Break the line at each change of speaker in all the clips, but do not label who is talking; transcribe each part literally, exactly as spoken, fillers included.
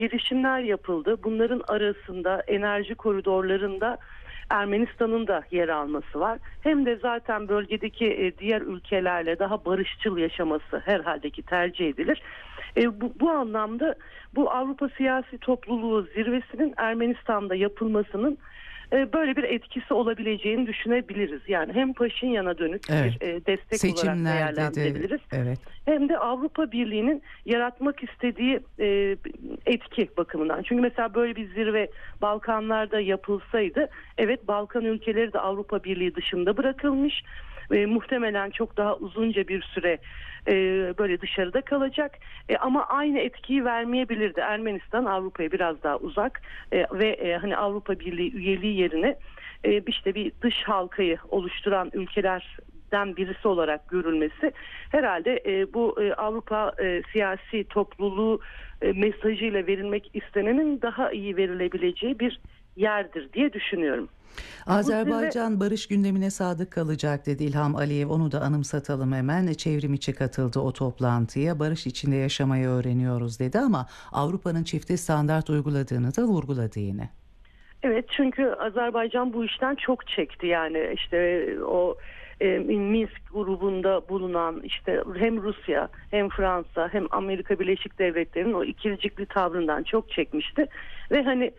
girişimler yapıldı. Bunların arasında enerji koridorlarında Ermenistan'ın da yer alması var. Hem de zaten bölgedeki diğer ülkelerle daha barışçıl yaşaması herhalde ki tercih edilir. E, bu, bu anlamda bu Avrupa Siyasi Topluluğu zirvesinin Ermenistan'da yapılmasının e, böyle bir etkisi olabileceğini düşünebiliriz. Yani hem Paşinyan'a dönük
evet.
bir e, destek
Seçimlerde
olarak değerlendirebiliriz.
de, evet.
Hem de Avrupa Birliği'nin yaratmak istediği e, etki bakımından. Çünkü mesela böyle bir zirve Balkanlarda yapılsaydı, evet, Balkan ülkeleri de Avrupa Birliği dışında bırakılmış. E, muhtemelen çok daha uzunca bir süre e, böyle dışarıda kalacak. E, ama aynı etkiyi vermeyebilirdi. Ermenistan Avrupa'ya biraz daha uzak e, ve e, hani Avrupa Birliği üyeliği yerine e, işte bir dış halkayı oluşturan ülkelerden birisi olarak görülmesi herhalde e, bu e, Avrupa e, siyasi topluluğu e, mesajıyla verilmek istenenin daha iyi verilebileceği bir yerdir diye düşünüyorum.
Azerbaycan barış gündemine sadık kalacak dedi İlham Aliyev. Onu da anımsatalım hemen. Çevrim içi katıldı o toplantıya. Barış içinde yaşamayı öğreniyoruz dedi ama Avrupa'nın çifte standart uyguladığını da vurguladı yine.
Evet, çünkü Azerbaycan bu işten çok çekti. Yani işte o e, Minsk grubunda bulunan işte hem Rusya hem Fransa hem Amerika Birleşik Devletleri'nin o ikircikli tavrından çok çekmişti. Ve hani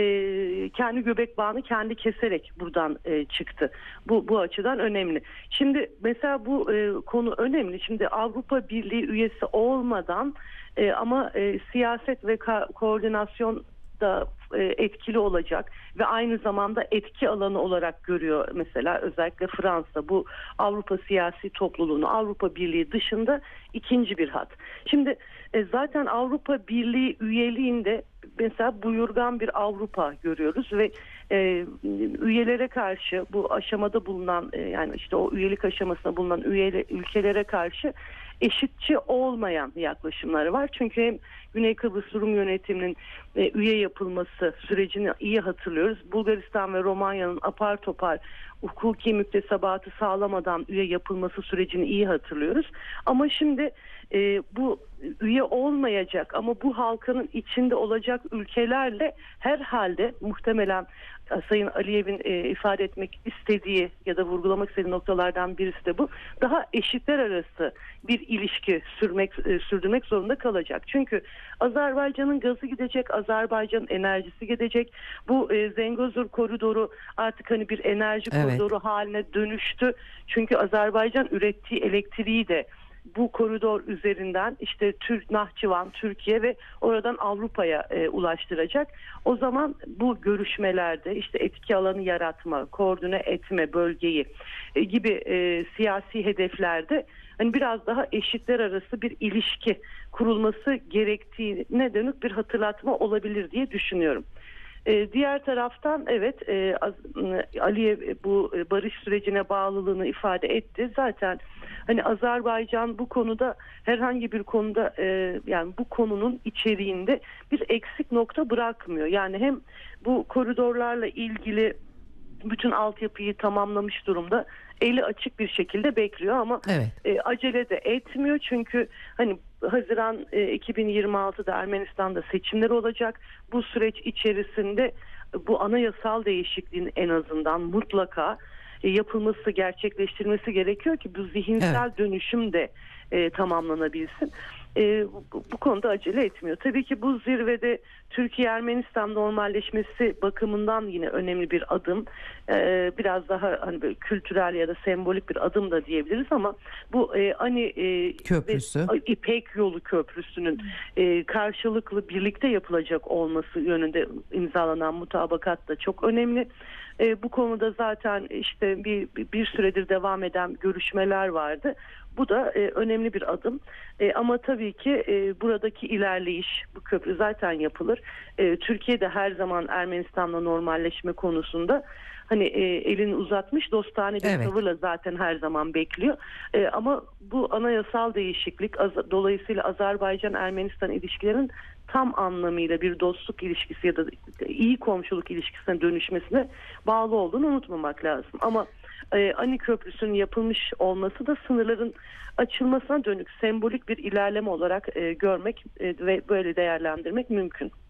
e, kendi göbek bağını kendi keserek buradan e, çıktı. Bu bu açıdan önemli. Şimdi mesela bu e, konu önemli. Şimdi Avrupa Birliği üyesi olmadan e, ama e, siyaset ve ka- koordinasyon da etkili olacak ve aynı zamanda etki alanı olarak görüyor mesela özellikle Fransa bu Avrupa siyasi topluluğunu. Avrupa Birliği dışında ikinci bir hat. Şimdi zaten Avrupa Birliği üyeliğinde mesela buyurgan bir Avrupa görüyoruz ve e, üyelere karşı bu aşamada bulunan e, yani işte o üyelik aşamasında bulunan üye ülkelere karşı eşitçi olmayan yaklaşımları var. Çünkü hem Güney Kıbrıs Rum yönetiminin e, üye yapılması sürecini iyi hatırlıyoruz. Bulgaristan ve Romanya'nın apar topar hukuki müktesebatı sağlamadan üye yapılması sürecini iyi hatırlıyoruz. Ama şimdi e, bu üye olmayacak ama bu halkanın içinde olacak ülkelerle herhalde muhtemelen Sayın Aliyev'in e, ifade etmek istediği ya da vurgulamak istediği noktalardan birisi de bu. Daha eşitler arası bir ilişki sürmek e, sürdürmek zorunda kalacak. Çünkü Azerbaycan'ın gazı gidecek, Azerbaycan'ın enerjisi gidecek. Bu e, Zengezur koridoru artık hani bir enerji
Evet.
koridoru haline dönüştü. Çünkü Azerbaycan ürettiği elektriği de bu koridor üzerinden işte Türk, Nahçıvan, Türkiye ve oradan Avrupa'ya e, ulaştıracak. O zaman bu görüşmelerde işte etki alanı yaratma, koordine etme bölgeyi e, gibi e, siyasi hedeflerde hani biraz daha eşitler arası bir ilişki kurulması gerektiğine dönük bir hatırlatma olabilir diye düşünüyorum. Ee, diğer taraftan evet e, Aliyev bu barış sürecine bağlılığını ifade etti. Zaten hani Azerbaycan bu konuda herhangi bir konuda e, yani bu konunun içeriğinde bir eksik nokta bırakmıyor. Yani hem bu koridorlarla ilgili bütün altyapıyı tamamlamış durumda. Eli açık bir şekilde bekliyor ama
evet.
e, acele de etmiyor. Çünkü hani Haziran e, iki bin yirmi altıda Ermenistan'da seçimler olacak. Bu süreç içerisinde bu anayasal değişikliğin en azından mutlaka e, yapılması, gerçekleştirilmesi gerekiyor ki bu zihinsel
evet.
dönüşüm de e, tamamlanabilsin. E, bu, bu konuda acele etmiyor. Tabii ki bu zirvede Türkiye-Ermenistan normalleşmesi bakımından yine önemli bir adım. E, biraz daha hani böyle kültürel ya da sembolik bir adım da diyebiliriz ama bu e, hani e,
köprüsü,
ve, İpek Yolu Köprüsü'nün e, karşılıklı birlikte yapılacak olması yönünde imzalanan mutabakat da çok önemli. E, bu konuda zaten işte bir bir süredir devam eden görüşmeler vardı. Bu da e, önemli bir adım. E, ama tabii ki e, buradaki ilerleyiş, bu köprü zaten yapılır. E, Türkiye de her zaman Ermenistan'la normalleşme konusunda hani e, elini uzatmış, dostane bir
evet.
tavırla zaten her zaman bekliyor. E, ama bu anayasal değişiklik az, dolayısıyla Azerbaycan-Ermenistan ilişkilerinin tam anlamıyla bir dostluk ilişkisi ya da iyi komşuluk ilişkisine dönüşmesine bağlı olduğunu unutmamak lazım. Ama e, Ani Köprüsü'nün yapılmış olması da sınırların açılmasına dönük sembolik bir ilerleme olarak e, görmek e, ve böyle değerlendirmek mümkün.